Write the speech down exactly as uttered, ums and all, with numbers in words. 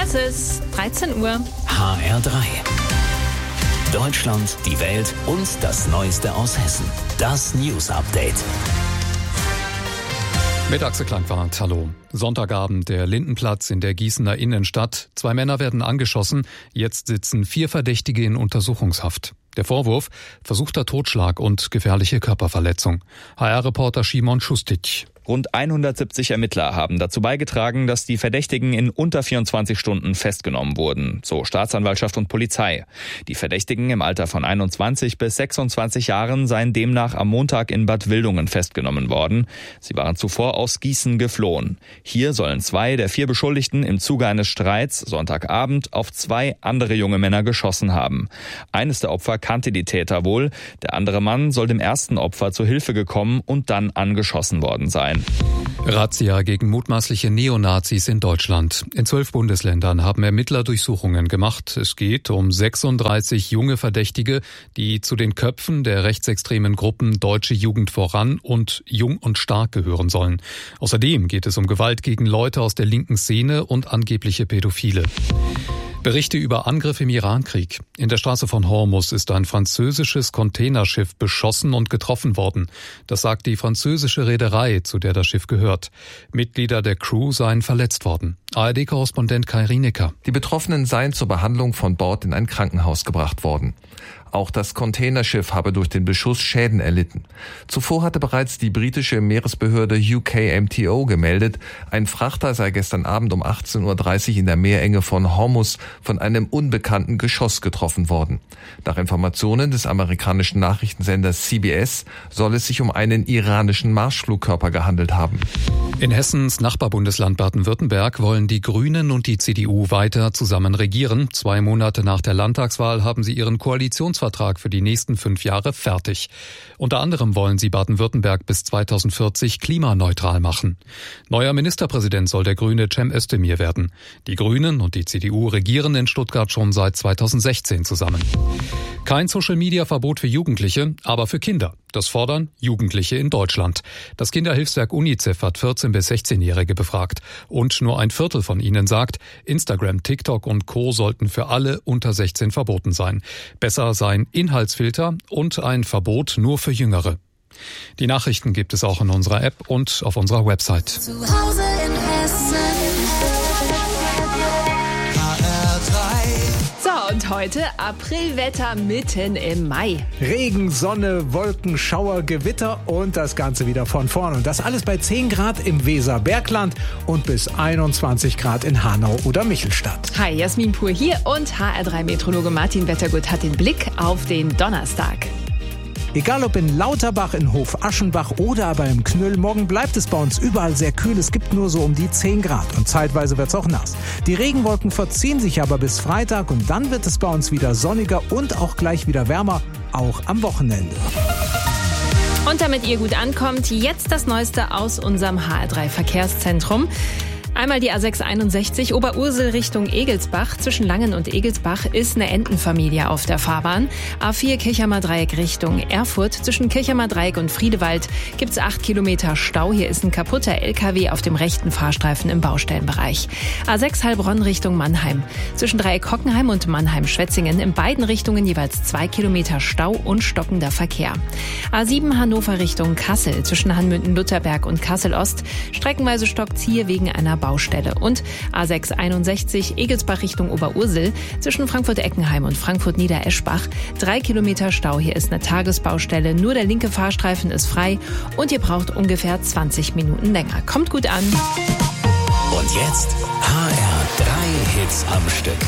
Es ist dreizehn Uhr. H R drei. Deutschland, die Welt und das Neueste aus Hessen. Das News Update. Mit Axel Klangwart, hallo. Sonntagabend, der Lindenplatz in der Gießener Innenstadt. Zwei Männer werden angeschossen. Jetzt sitzen vier Verdächtige in Untersuchungshaft. Der Vorwurf: versuchter Totschlag und gefährliche Körperverletzung. H R-Reporter Szymon Schustic. Rund hundertsiebzig Ermittler haben dazu beigetragen, dass die Verdächtigen in unter vierundzwanzig Stunden festgenommen wurden, so Staatsanwaltschaft und Polizei. Die Verdächtigen im Alter von einundzwanzig bis sechsundzwanzig Jahren seien demnach am Montag in Bad Wildungen festgenommen worden. Sie waren zuvor aus Gießen geflohen. Hier sollen zwei der vier Beschuldigten im Zuge eines Streits Sonntagabend auf zwei andere junge Männer geschossen haben. Eines der Opfer kannte die Täter wohl, der andere Mann soll dem ersten Opfer zu Hilfe gekommen und dann angeschossen worden sein. Razzia gegen mutmaßliche Neonazis in Deutschland. In zwölf Bundesländern haben Ermittler Durchsuchungen gemacht. Es geht um sechsunddreißig junge Verdächtige, die zu den Köpfen der rechtsextremen Gruppen Deutsche Jugend voran und Jung und Stark gehören sollen. Außerdem geht es um Gewalt gegen Leute aus der linken Szene und angebliche Pädophile. Berichte über Angriffe im Irankrieg. In der Straße von Hormuz ist ein französisches Containerschiff beschossen und getroffen worden. Das sagt die französische Reederei, zu der das Schiff gehört. Mitglieder der Crew seien verletzt worden. A R D-Korrespondent Kai Rienecker. Die Betroffenen seien zur Behandlung von Bord in ein Krankenhaus gebracht worden. Auch das Containerschiff habe durch den Beschuss Schäden erlitten. Zuvor hatte bereits die britische Meeresbehörde U K M T O gemeldet, ein Frachter sei gestern Abend um achtzehn Uhr dreißig in der Meerenge von Hormuz von einem unbekannten Geschoss getroffen worden. Nach Informationen des amerikanischen Nachrichtensenders C B S soll es sich um einen iranischen Marschflugkörper gehandelt haben. In Hessens Nachbarbundesland Baden-Württemberg wollen die Grünen und die C D U weiter zusammen regieren. Zwei Monate nach der Landtagswahl haben sie ihren Koalitionsvertrag für die nächsten fünf Jahre fertig. Unter anderem wollen sie Baden-Württemberg bis zweitausendvierzig klimaneutral machen. Neuer Ministerpräsident soll der Grüne Cem Özdemir werden. Die Grünen und die C D U regieren in Stuttgart schon seit zweitausendsechzehn zusammen. Kein Social-Media-Verbot für Jugendliche, aber für Kinder. Das fordern Jugendliche in Deutschland. Das Kinderhilfswerk UNICEF hat vierzehn- bis sechzehnjährige befragt. Und nur ein Viertel von ihnen sagt, Instagram, TikTok und Co. sollten für alle unter sechzehn verboten sein. Besser seien Inhaltsfilter und ein Verbot nur für Jüngere. Die Nachrichten gibt es auch in unserer App und auf unserer Website. Zu Hause in Hessen. Und heute Aprilwetter mitten im Mai. Regen, Sonne, Wolken, Schauer, Gewitter und das Ganze wieder von vorn. Und das alles bei zehn Grad im Weserbergland und bis einundzwanzig Grad in Hanau oder Michelstadt. Hi, Jasmin Pur hier und H R drei Meteorologe Martin Wettergut hat den Blick auf den Donnerstag. Egal ob in Lauterbach, in Hof-Aschenbach oder aber im Knüll, morgen bleibt es bei uns überall sehr kühl. Es gibt nur so um die zehn Grad und zeitweise wird es auch nass. Die Regenwolken verziehen sich aber bis Freitag und dann wird es bei uns wieder sonniger und auch gleich wieder wärmer, auch am Wochenende. Und damit ihr gut ankommt, jetzt das Neueste aus unserem H R drei Verkehrszentrum. Einmal die A sechs einundsechzig Oberursel Richtung Egelsbach. Zwischen Langen und Egelsbach ist eine Entenfamilie auf der Fahrbahn. A vier Kirchheimer Dreieck Richtung Erfurt. Zwischen Kirchheimer Dreieck und Friedewald gibt's acht Kilometer Stau. Hier ist ein kaputter L K W auf dem rechten Fahrstreifen im Baustellenbereich. A sechs Heilbronn Richtung Mannheim. Zwischen Dreieck Hockenheim und Mannheim-Schwetzingen in beiden Richtungen jeweils zwei Kilometer Stau und stockender Verkehr. A sieben Hannover Richtung Kassel. Zwischen Hanmünden-Lutherberg und Kassel-Ost. Streckenweise stockt's hier wegen einer Baustelle. Und A sechs einundsechzig Egelsbach Richtung Oberursel zwischen Frankfurt-Eckenheim und Frankfurt-Niedereschbach. Drei Kilometer Stau. Hier ist eine Tagesbaustelle. Nur der linke Fahrstreifen ist frei und ihr braucht ungefähr zwanzig Minuten länger. Kommt gut an. Und jetzt H R drei Hits am Stück.